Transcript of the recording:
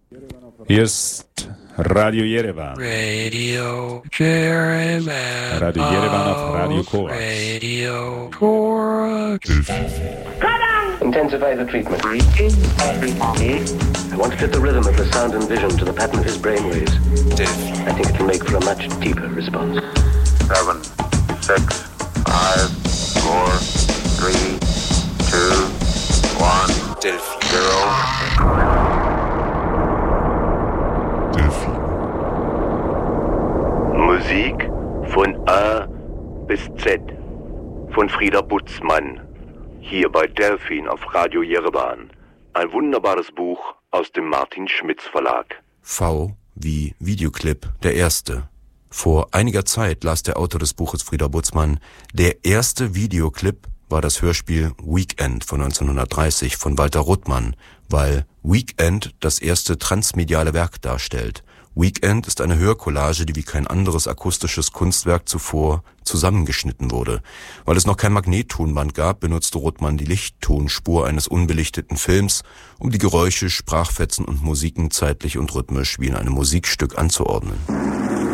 Hier ist Radio Yerevan. Radio Yerevan. Radio Yerevan auf Radio Korax. Radio Korax. Intensify the treatment. I want to fit the rhythm of the sound and vision to the pattern of his brainwaves. I think it will make for a much deeper response. 7, 6, 5, 4, 3, 2, 1, 0. Musik von A bis Z von Frieda Butzmann, hier bei Delphin auf Radio Yerevan. Ein wunderbares Buch aus dem Martin Schmitz Verlag. V wie Videoclip, der erste. Vor einiger Zeit las der Autor des Buches Frieda Butzmann, der erste Videoclip war das Hörspiel Weekend von 1930 von Walter Ruttmann, weil Weekend das erste transmediale Werk darstellt. Weekend ist eine Hörcollage, die wie kein anderes akustisches Kunstwerk zuvor zusammengeschnitten wurde. Weil es noch kein Magnettonband gab, benutzte Ruttmann die Lichttonspur eines unbelichteten Films, um die Geräusche, Sprachfetzen und Musiken zeitlich und rhythmisch wie in einem Musikstück anzuordnen.